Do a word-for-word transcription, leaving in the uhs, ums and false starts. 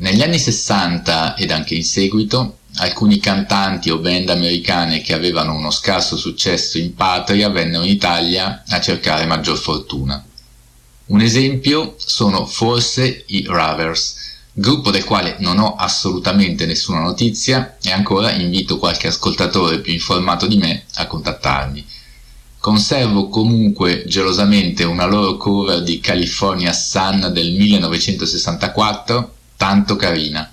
Negli anni sessanta ed anche in seguito, alcuni cantanti o band americane che avevano uno scarso successo in patria vennero in Italia a cercare maggior fortuna. Un esempio sono forse i Ravers, gruppo del quale non ho assolutamente nessuna notizia e ancora invito qualche ascoltatore più informato di me a contattarmi. Conservo comunque gelosamente una loro cover di California Sun del millenovecentosessantaquattro, tanto carina.